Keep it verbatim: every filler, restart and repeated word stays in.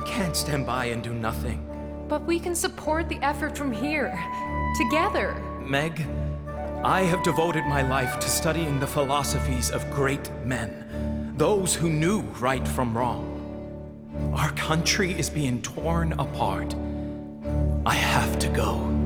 can't stand by and do nothing. But we can support the effort from here, together. Meg, I have devoted my life to studying the philosophies of great men, those who knew right from wrong. Our country is being torn apart. I have to go.